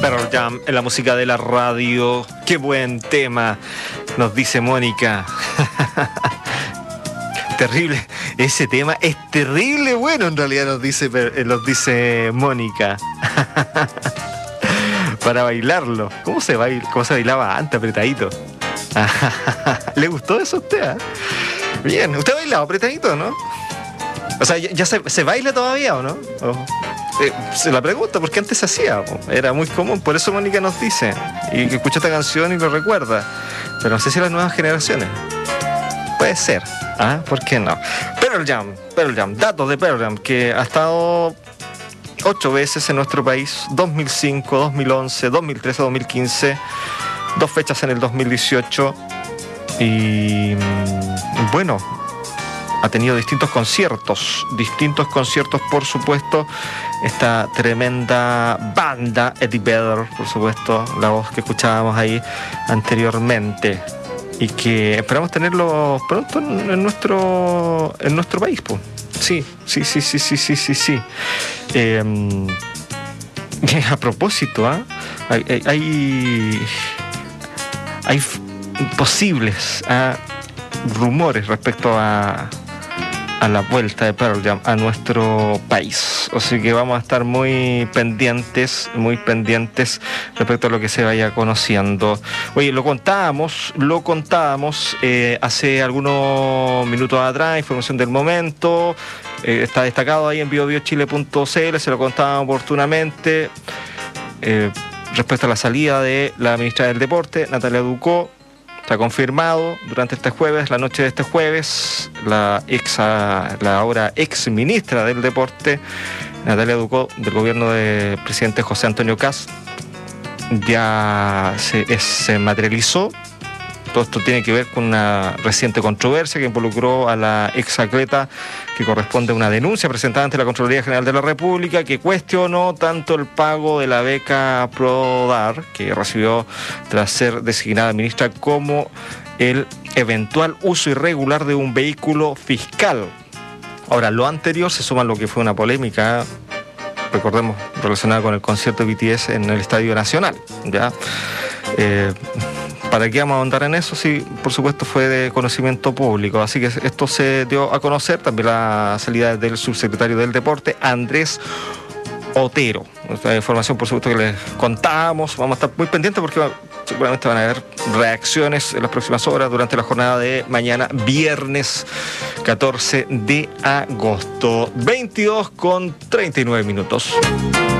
Pearl Jam en la música de la radio. Qué buen tema, nos dice Mónica. Terrible, ese tema es terrible bueno en realidad, nos dice Mónica. Para bailarlo. ¿Cómo se bailaba antes, apretadito? ¿Le gustó eso a usted? Bien, ¿usted ha bailado apretadito, no? O sea, ¿ya se baila todavía o no? Se la pregunta porque antes se hacía, era muy común, por eso Mónica nos dice, y que escucha esta canción y lo recuerda, pero no sé si las nuevas generaciones. Puede ser, ¿por qué no? Pearl Jam, datos de Pearl Jam, que ha estado 8 veces en nuestro país: 2005, 2011, 2013, 2015, 2 fechas en el 2018, y bueno, ha tenido distintos conciertos, por supuesto, esta tremenda banda, Eddie Vedder, por supuesto, la voz que escuchábamos ahí anteriormente, y que esperamos tenerlo pronto en nuestro país, pues. Sí. A propósito, hay posibles rumores respecto a la vuelta de Pearl Jam a nuestro país, así que vamos a estar muy pendientes respecto a lo que se vaya conociendo. Oye, lo contábamos hace algunos minutos atrás, información del momento, está destacado ahí en biobiochile.cl, se lo contábamos oportunamente, respecto a la salida de la ministra del Deporte, Natalia Ducó. Está confirmado durante este jueves, la noche de este jueves, la ahora ex ministra del Deporte, Natalia Ducó, del gobierno del presidente José Antonio Kast, ya se materializó. Todo esto tiene que ver con una reciente controversia que involucró a la ex atleta, que corresponde a una denuncia presentada ante la Contraloría General de la República, que cuestionó tanto el pago de la beca ProDAR, que recibió tras ser designada ministra, como el eventual uso irregular de un vehículo fiscal. Ahora, lo anterior se suma a lo que fue una polémica, recordemos, relacionada con el concierto de BTS en el Estadio Nacional, ¿ya? ¿Para qué vamos a ahondar en eso? Sí, por supuesto fue de conocimiento público, así que esto se dio a conocer, también la salida del subsecretario del Deporte, Andrés Otero. Esta información, por supuesto, que les contábamos, vamos a estar muy pendientes porque seguramente van a haber reacciones en las próximas horas durante la jornada de mañana, viernes 14 de agosto, 22:39 minutos.